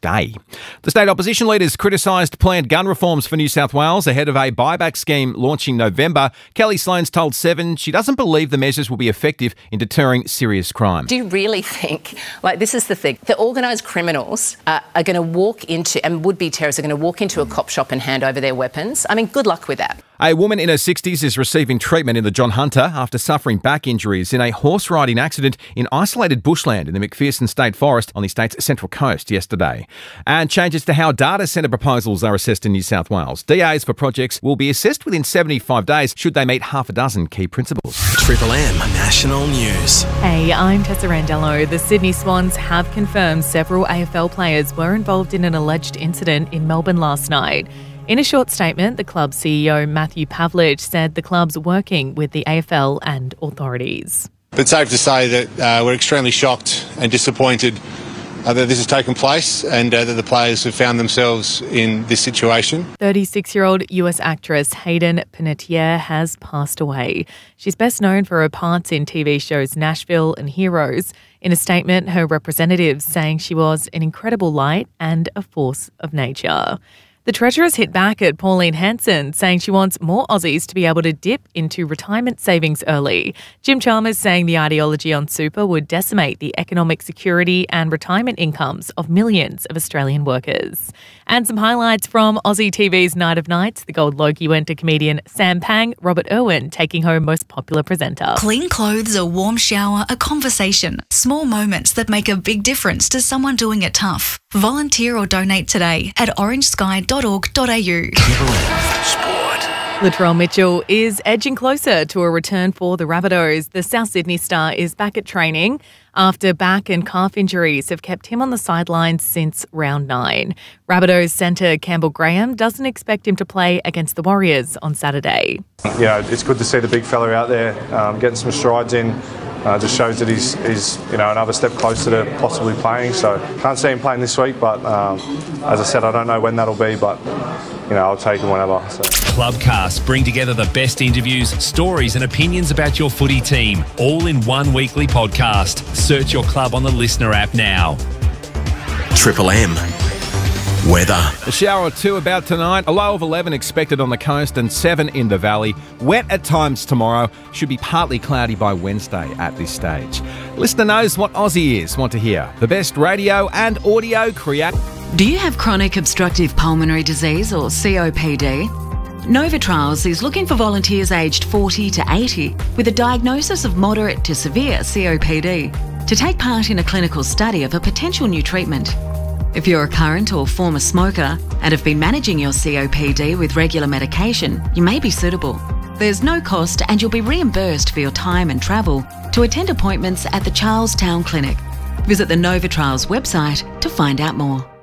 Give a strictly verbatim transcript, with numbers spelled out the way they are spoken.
day. The state opposition leaders criticised planned gun reforms for New South Wales ahead of a buyback scheme launching November. Kelly Sloan's told Seven she doesn't believe the measures will be effective in deterring serious crime. Do you really think, like this is the thing, the organised criminals uh, are going to walk into, and would-be terrorists are going to walk into a cop shop and hand over their weapons? I mean, good luck with that. A woman in her sixties is receiving treatment in the John Hunter after suffering back injuries in a horse riding accident in isolated bushland in the McPherson State Forest on the state's central coast yesterday. And changes to how data centre proposals are assessed in New South Wales. D As for projects will be assessed within seventy-five days should they meet half a dozen key principles. Triple M National News. Hey, I'm Tessa Randello. The Sydney Swans have confirmed several A F L players were involved in an alleged incident in Melbourne last night. In a short statement, the club's C E O Matthew Pavlich said the club's working with the A F L and authorities. It's safe to say that uh, we're extremely shocked and disappointed uh, that this has taken place and uh, that the players have found themselves in this situation. thirty-six-year-old U S actress Hayden Panettiere has passed away. She's best known for her parts in T V shows Nashville and Heroes. In a statement, her representatives saying she was an incredible light and a force of nature. The Treasurer's hit back at Pauline Hanson, saying she wants more Aussies to be able to dip into retirement savings early. Jim Chalmers saying the ideology on super would decimate the economic security and retirement incomes of millions of Australian workers. And some highlights from Aussie T V's Night of Nights. The Gold Logie went to comedian Sam Pang, Robert Irwin taking home most popular presenter. Clean clothes, a warm shower, a conversation. Small moments that make a big difference to someone doing it tough. Volunteer or donate today at orange sky dot org dot a u. Sport. Latrell Mitchell is edging closer to a return for the Rabbitohs. The South Sydney star is back at training after back and calf injuries have kept him on the sidelines since round nine. Rabbitohs centre Campbell Graham doesn't expect him to play against the Warriors on Saturday. Yeah, it's good to see the big fella out there um, getting some strides in. Uh, just shows that he's, he's you know another step closer to possibly playing. So can't see him playing this week, but um, as I said, I don't know when that'll be, but you know I'll take him whenever. So. Clubcast bring together the best interviews, stories, and opinions about your footy team, all in one weekly podcast. Search your club on the Listener app now. Triple M. Weather. A shower or two about tonight. A low of eleven expected on the coast and seven in the valley. Wet at times tomorrow. Should be partly cloudy by Wednesday at this stage. Listener knows what Aussie is. Want to hear the best radio and audio create. Do you have chronic obstructive pulmonary disease or C O P D? Nova Trials is looking for volunteers aged forty to eighty with a diagnosis of moderate to severe C O P D to take part in a clinical study of a potential new treatment. If you're a current or former smoker and have been managing your C O P D with regular medication, you may be suitable. There's no cost and you'll be reimbursed for your time and travel to attend appointments at the Charlestown Clinic. Visit the Nova Trials website to find out more.